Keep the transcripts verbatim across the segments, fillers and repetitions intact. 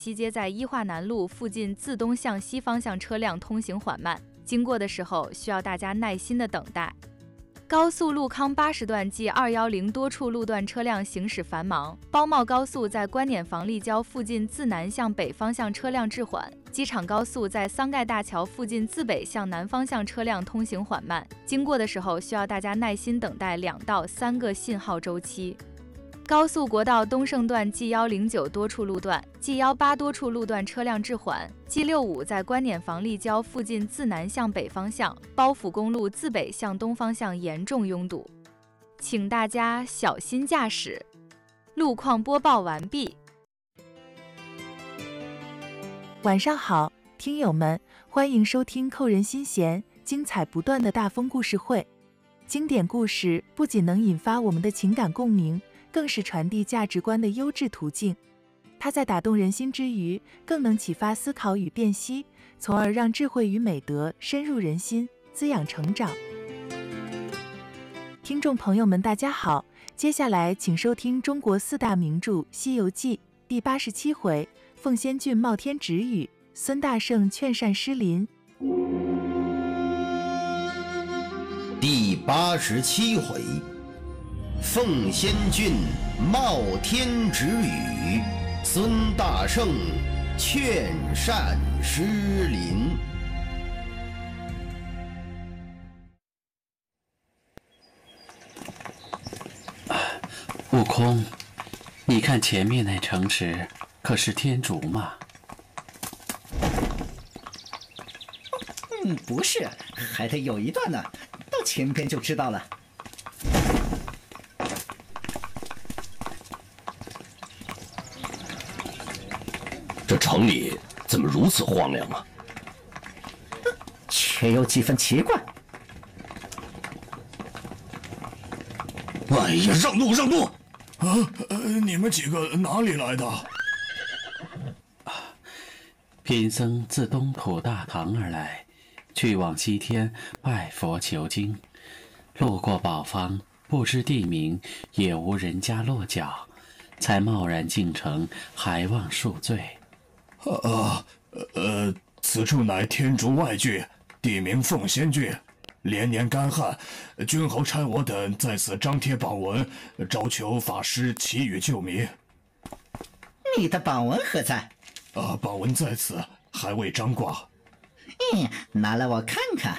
西街在一化南路附近自东向西方向车辆通行缓慢，经过的时候需要大家耐心的等待。高速陆康八十段暨二一零多处路段车辆行驶繁忙，包茂高速在观碾房立交附近自南向北方向车辆滞缓，机场高速在桑盖大桥附近自北向南方向车辆通行缓慢，经过的时候需要大家耐心等待两到三个信号周期。高速国道东胜段 G 一零九多处路段、G 一八多处路段车辆滞缓， G 六五在观碾房立交附近自南向北方向，包府公路自北向东方向严重拥堵，请大家小心驾驶。路况播报完毕。 晚上好，听友们，欢迎收听扣人心弦、精彩不断的大风故事会。经典故事不仅能引发我们的情感共鸣，更是传递价值观的优质途径。它在打动人心之余，更能启发思考与辨析，从而让智慧与美德深入人心，滋养成长。听众朋友们，大家好，接下来请收听中国四大名著《西游记》第八十七回：凤仙郡冒天直语，孙大圣劝善施林。 第八十七回，凤仙郡冒天直语，孙大圣劝善施林。 悟空，你看前面那城池可是天竺吗？ 嗯，不是，还得有一段呢，到前边就知道了。 这城里怎么如此荒凉啊？ 却有几分奇怪。 哎呀，让路让路！ 啊，呃，你们几个哪里来的？ 贫僧自东土大唐而来，去往西天拜佛求经，路过宝方，不知地名，也无人家落脚，才贸然进城，还望恕罪。 啊，呃，此处乃天竺外郡，地名凤仙郡。连年干旱，君侯差我等在此张贴榜文，招求法师祈雨救民。 你的榜文何在？ 啊，榜文在此，还未张挂。 嗯，拿来我看看。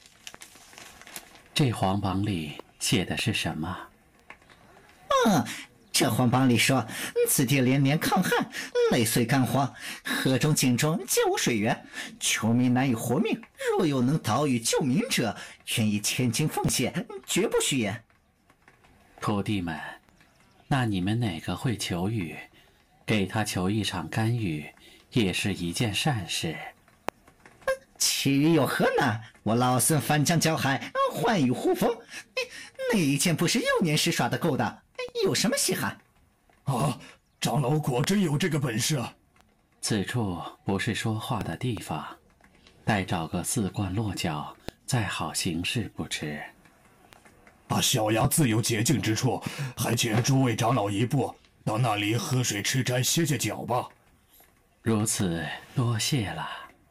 这皇榜里写的是什么？ 嗯，这皇榜里说，此地连年抗旱，累岁干荒，河中井中皆无水源，穷民难以活命。若有能岛屿救民者，愿意千金奉献，绝不虚言。 徒弟们，那你们哪个会求雨？给他求一场甘雨，也是一件善事。 祈雨有何难？我老孙翻江搅海，唤雨呼风，哪一件不是幼年时耍的勾当？有什么稀罕？ 啊，长老果真有这个本事啊！ 此处不是说话的地方，待找个四冠落脚，再好行事不迟。 啊，小牙自有洁净之处，还请诸位长老一步，到那里喝水吃斋歇歇脚吧。 如此，多谢了。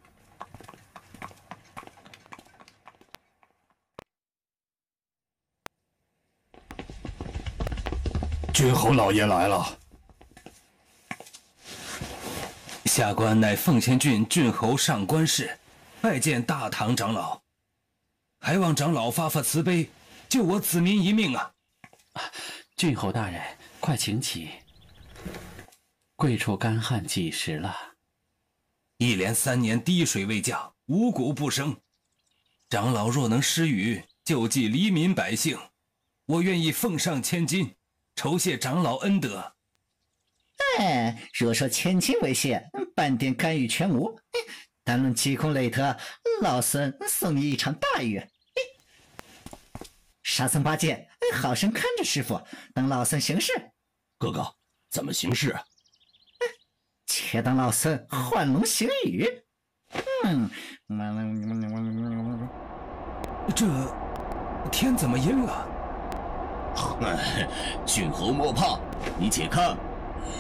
君侯老爷来了。 下官乃凤仙郡郡侯上官氏，拜见大唐长老，还望长老发发慈悲，救我子民一命啊！ 郡侯大人，快请起。贵处干旱几时了？ 一连三年滴水未降，五谷不生。长老若能施雨，救济黎民百姓，我愿意奉上千金，酬谢长老恩德。 哎，若说千金为谢，半点干预全无。单论积功累德，老孙送你一场大雨。沙僧八戒，好生看着师傅，等老孙行事。 哥哥，怎么行事？ 且等老孙唤龙行雨。嗯， 这天怎么阴了？ 哎，郡侯莫怕，你且看。